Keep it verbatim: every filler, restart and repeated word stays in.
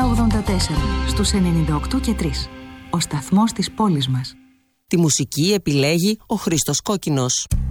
ογδόντα τέσσερα στους ενενήντα οκτώ και τρία. Ο σταθμός της πόλης μας. Τη μουσική επιλέγει ο Χρήστος Κόκκινος.